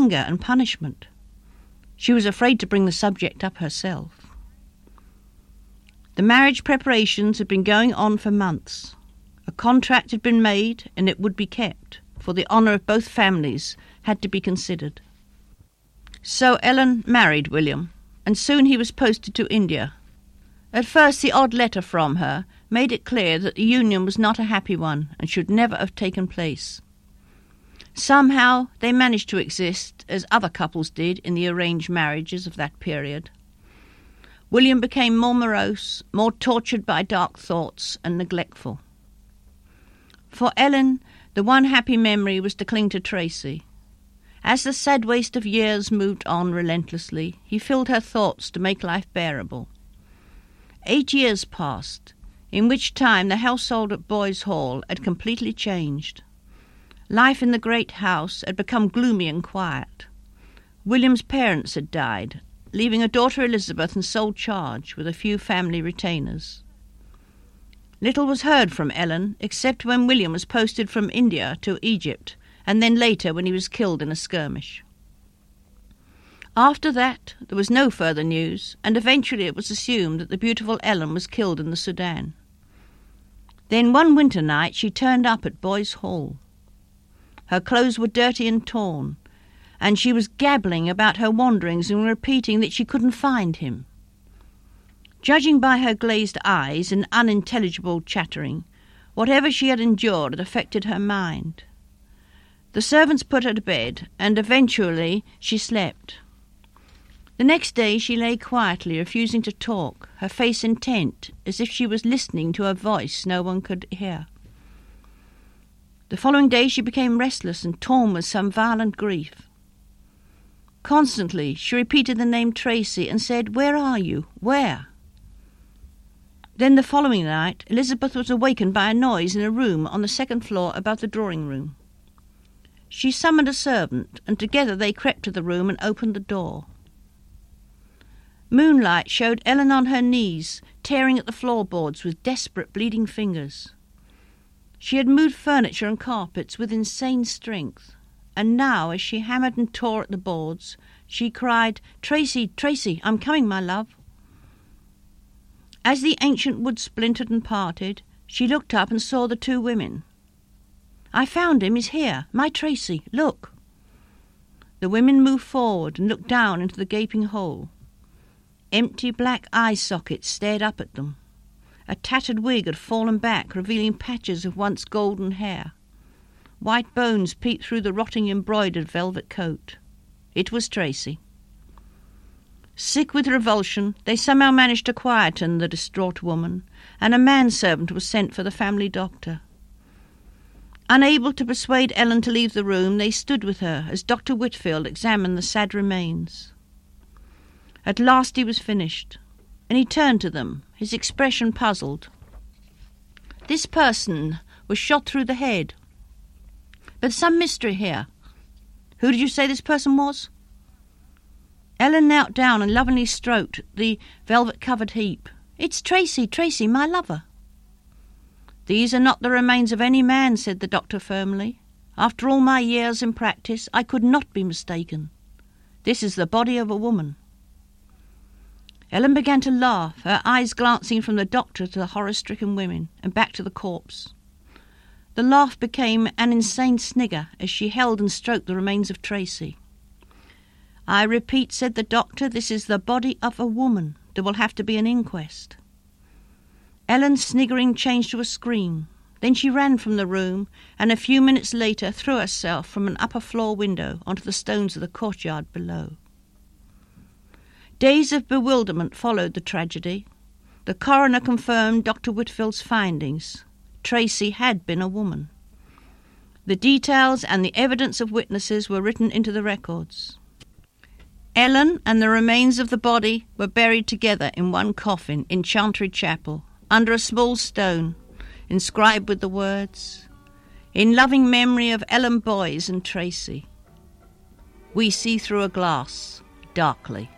anger and punishment. She was afraid to bring the subject up herself. The marriage preparations had been going on for months. A contract had been made, and it would be kept, for the honour of both families had to be considered. So Ellen married William, and soon he was posted to India. At first the odd letter from her made it clear that the union was not a happy one and should never have taken place. Somehow they managed to exist as other couples did in the arranged marriages of that period. William became more morose, more tortured by dark thoughts, and neglectful. For Ellen, the one happy memory was to cling to Tracy. As the sad waste of years moved on relentlessly, he filled her thoughts to make life bearable. 8 years passed, in which time the household at Boys Hall had completely changed. Life in the great house had become gloomy and quiet. William's parents had died, leaving a daughter Elizabeth in sole charge with a few family retainers. Little was heard from Ellen, except when William was posted from India to Egypt, and then later when he was killed in a skirmish. After that, there was no further news, and eventually it was assumed that the beautiful Ellen was killed in the Sudan. Then one winter night she turned up at Boys Hall. Her clothes were dirty and torn, and she was gabbling about her wanderings and repeating that she couldn't find him. Judging by her glazed eyes and unintelligible chattering, whatever she had endured had affected her mind. The servants put her to bed, and eventually she slept. The next day she lay quietly, refusing to talk, her face intent, as if she was listening to a voice no one could hear. The following day she became restless and torn with some violent grief. Constantly she repeated the name Tracy and said, "Where are you? Where?" Then the following night Elizabeth was awakened by a noise in a room on the second floor above the drawing-room. She summoned a servant, and together they crept to the room and opened the door. Moonlight showed Ellen on her knees, tearing at the floorboards with desperate bleeding fingers. She had moved furniture and carpets with insane strength, and now, as she hammered and tore at the boards, she cried, "Tracy, Tracy, I'm coming, my love." As the ancient wood splintered and parted, she looked up and saw the two women. "I found him, he's here, my Tracy, look." The women moved forward and looked down into the gaping hole. Empty black eye sockets stared up at them. A tattered wig had fallen back, revealing patches of once golden hair. White bones peeped through the rotting embroidered velvet coat. It was Tracy. Sick with revulsion, they somehow managed to quieten the distraught woman, and a manservant was sent for the family doctor. Unable to persuade Ellen to leave the room, they stood with her as Dr. Whitfield examined the sad remains. At last he was finished, and he turned to them, his expression puzzled. "This person was shot through the head. But some mystery here. Who did you say this person was?" Ellen knelt down and lovingly stroked the velvet-covered heap. "It's Tracy, Tracy, my lover." "These are not the remains of any man," said the doctor firmly. "After all my years in practice, I could not be mistaken. This is the body of a woman." Ellen began to laugh, her eyes glancing from the doctor to the horror-stricken women, and back to the corpse. The laugh became an insane snigger as she held and stroked the remains of Tracy. "I repeat," said the doctor, "this is the body of a woman. There will have to be an inquest." Ellen's sniggering changed to a scream. Then she ran from the room, and a few minutes later threw herself from an upper-floor window onto the stones of the courtyard below. Days of bewilderment followed the tragedy. The coroner confirmed Dr. Whitfield's findings. Tracy had been a woman. The details and the evidence of witnesses were written into the records. Ellen and the remains of the body were buried together in one coffin in Chantry Chapel, under a small stone, inscribed with the words, "In loving memory of Ellen Boys and Tracy. We see through a glass, darkly."